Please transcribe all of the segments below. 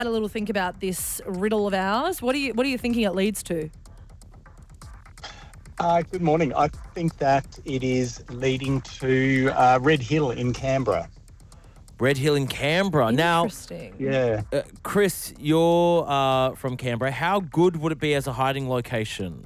Had a little think about this riddle of ours. What are you thinking it leads to? Good morning. I think that it is leading to Red Hill in Canberra. Red Hill in Canberra. Now, Interesting. Yeah. Chris, you're from Canberra. How good would it be as a hiding location?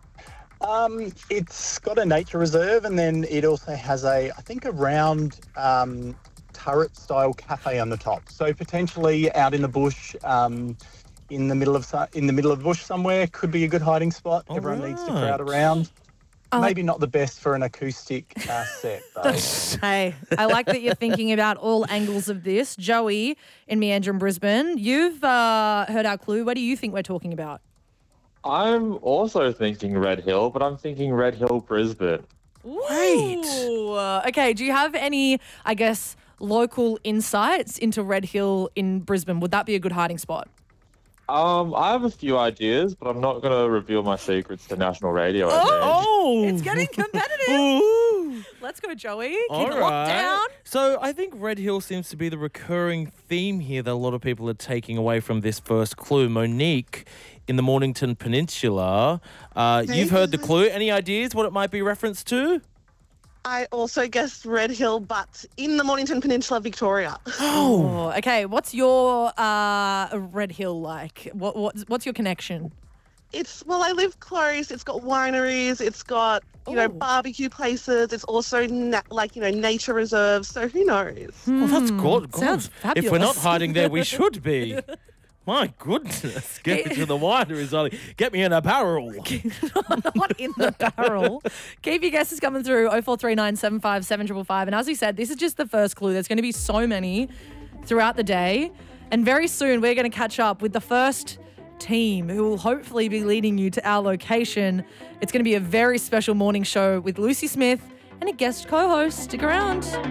It's got a nature reserve, and then it also has a round turret-style cafe on the top. So potentially out in the bush, in the middle of the bush somewhere, could be a good hiding spot. All Everyone needs to right. crowd around. Maybe not the best for an acoustic set, though. Hey, I like that you're thinking about all angles of this. Joey in Meandrin, Brisbane, you've heard our clue. What do you think we're talking about? I'm also thinking Red Hill, but I'm thinking Red Hill, Brisbane. Ooh. Okay, do you have any, I guess, local insights into Red Hill in Brisbane? Would that be a good hiding spot? I have a few ideas, but I'm not going to reveal my secrets to national radio. I think. Oh, It's getting competitive. Ooh. Let's go, Joey. Keep All it locked right. down. So I think Red Hill seems to be the recurring theme here that a lot of people are taking away from this first clue. Monique in the Mornington Peninsula. You've heard the clue. Any ideas what it might be referenced to? I also guessed Red Hill, but in the Mornington Peninsula, Victoria. Oh, okay. What's your Red Hill like? What's your connection? I live close. It's got wineries. It's got, barbecue places. It's also nature reserves. So who knows? Well, that's good. Sounds If we're not fabulous. hiding there, we should be. My goodness. Get me to the wineries, Ollie. Get me in a barrel. Not in the barrel. Keep your guesses coming through 0439 75 7555. And as we said, this is just the first clue. There's going to be so many throughout the day. And very soon we're going to catch up with the first team who will hopefully be leading you to our location. It's going to be a very special morning show with Lucy Smith and a guest co-host. Stick around.